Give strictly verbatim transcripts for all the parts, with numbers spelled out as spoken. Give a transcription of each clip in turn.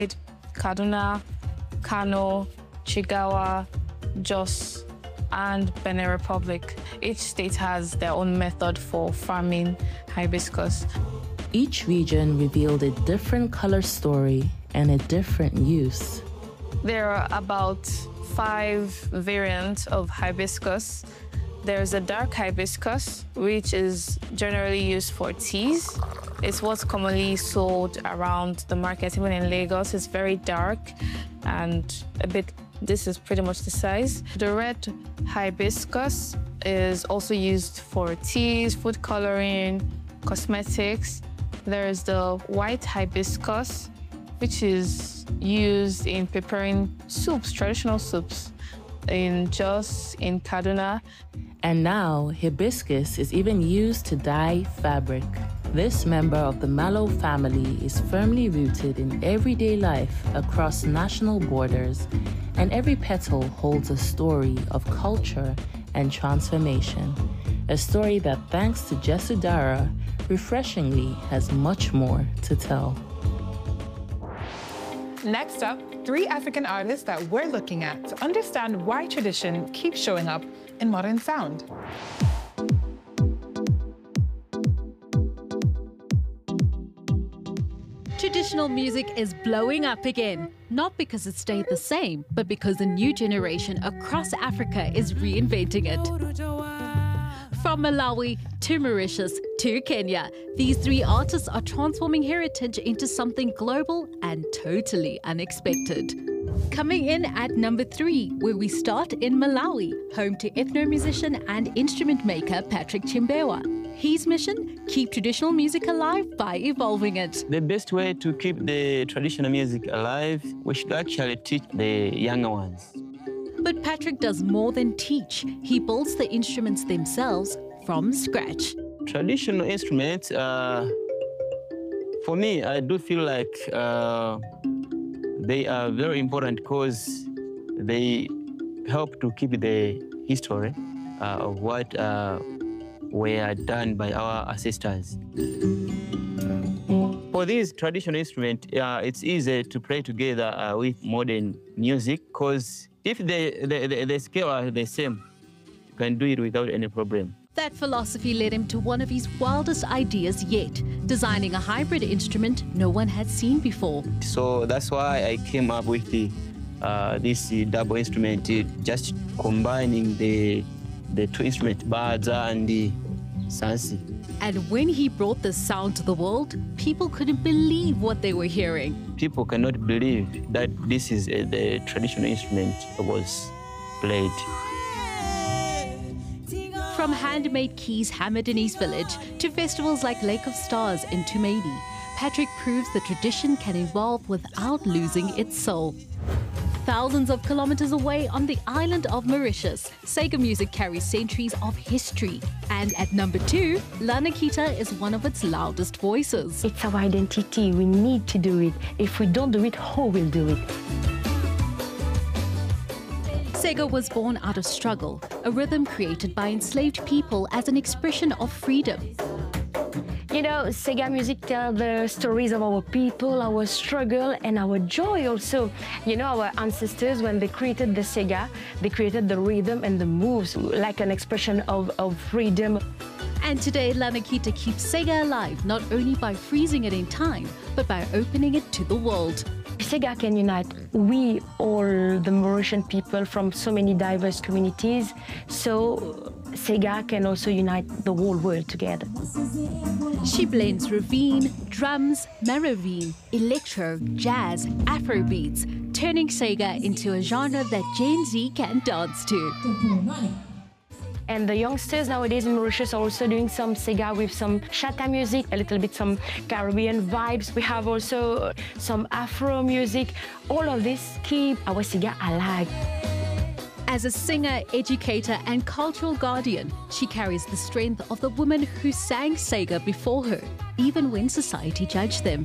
Kaduna, Kano, Chigawa, Jos, and Benin Republic. Each state has their own method for farming hibiscus. Each region revealed a different color story and a different use. There are about five variants of hibiscus. There's a dark hibiscus, which is generally used for teas. It's what's commonly sold around the market, even in Lagos. It's very dark and a bit, this is pretty much the size. The red hibiscus is also used for teas, food coloring, cosmetics. There's the white hibiscus, which is used in preparing soups, traditional soups, in Jos, in Kaduna. And now, hibiscus is even used to dye fabric. This member of the mallow family is firmly rooted in everyday life across national borders, and every petal holds a story of culture and transformation. A story that, thanks to Jesudara, refreshingly has much more to tell. Next up, three African artists that we're looking at to understand why tradition keeps showing up in modern sound. Traditional music is blowing up again, not because it stayed the same, but because a new generation across Africa is reinventing it. From Malawi to Mauritius to Kenya, these three artists are transforming heritage into something global and totally unexpected. Coming in at number three, where we start in Malawi, home to ethno-musician and instrument maker Patrick Chimbewa. His mission? Keep traditional music alive by evolving it. The best way to keep the traditional music alive, we should actually teach the younger ones. But Patrick does more than teach. He builds the instruments themselves from scratch. Traditional instruments, uh, for me, I do feel like uh, they are very important because they help to keep the history uh, of what uh, were done by our ancestors. For these traditional instruments, uh, it's easy to play together uh, with modern music because if the, the, the, the scale are the same, you can do it without any problem. That philosophy led him to one of his wildest ideas yet, designing a hybrid instrument no one had seen before. So that's why I came up with the, uh, this uh, double instrument, uh, just combining the, the two instruments, Badza and the Sansi. And when he brought this sound to the world, people couldn't believe what they were hearing. People cannot believe that this is uh, the traditional instrument that was played. From handmade keys hammered in his village to festivals like Lake of Stars in Tumedi, Patrick proves the tradition can evolve without losing its soul. Thousands of kilometers away on the island of Mauritius, Sega music carries centuries of history. And at number two, Lanakita is one of its loudest voices. It's our identity. We need to do it. If we don't do it, who will do it? Sega was born out of struggle, a rhythm created by enslaved people as an expression of freedom. You know, Sega music tells the stories of our people, our struggle, and our joy also. You know, our ancestors, when they created the Sega, they created the rhythm and the moves like an expression of, of freedom. And today, Lanakita keeps Sega alive, not only by freezing it in time, but by opening it to the world. Sega can unite we, all the Mauritian people from so many diverse communities, so Sega can also unite the whole world together. She blends ravine, drums, maravine, electro, jazz, Afrobeats, turning Sega into a genre that Gen Z can dance to. And the youngsters nowadays in Mauritius are also doing some Sega with some Chata music, a little bit some Caribbean vibes. We have also some Afro music. All of this keep our Sega alive. As a singer, educator, and cultural guardian, she carries the strength of the women who sang Sega before her, even when society judged them.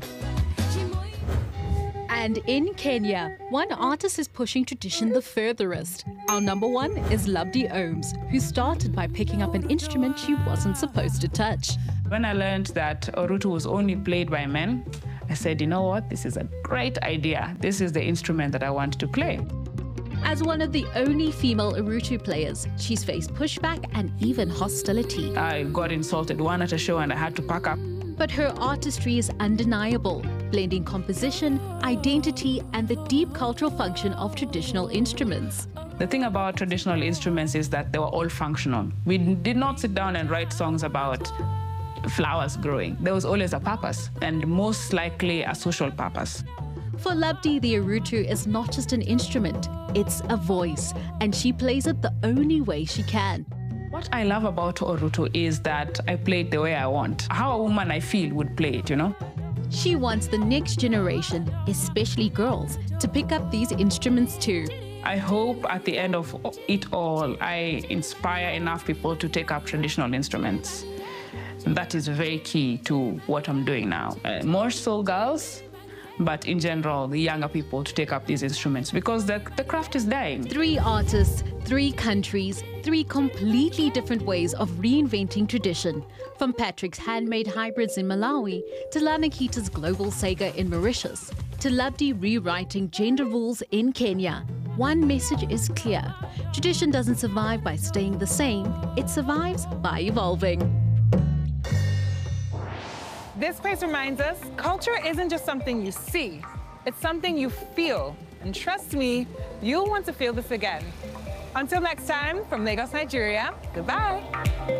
And in Kenya, one artist is pushing tradition the furthest. Our number one is Labdi Ohms, who started by picking up an instrument she wasn't supposed to touch. When I learned that Orutu was only played by men, I said, you know what, this is a great idea. This is the instrument that I want to play. As one of the only female Urutu players, she's faced pushback and even hostility. I got insulted one at a show and I had to pack up. But her artistry is undeniable, blending composition, identity, and the deep cultural function of traditional instruments. The thing about traditional instruments is that they were all functional. We did not sit down and write songs about flowers growing. There was always a purpose, and most likely a social purpose. For Labdi, the Urutu is not just an instrument, it's a voice, and she plays it the only way she can. What I love about Urutu is that I play it the way I want. How a woman I feel would play it, you know? She wants the next generation, especially girls, to pick up these instruments too. I hope at the end of it all, I inspire enough people to take up traditional instruments. And that is very key to what I'm doing now. Uh, more so girls, but in general, the younger people to take up these instruments because the, the craft is dying. Three artists, three countries, three completely different ways of reinventing tradition. From Patrick's handmade hybrids in Malawi, to Lanakita's global Sega in Mauritius, to Labdi rewriting gender rules in Kenya. One message is clear. Tradition doesn't survive by staying the same, it survives by evolving. This place reminds us, culture isn't just something you see, it's something you feel. And trust me, you'll want to feel this again. Until next time, from Lagos, Nigeria, goodbye.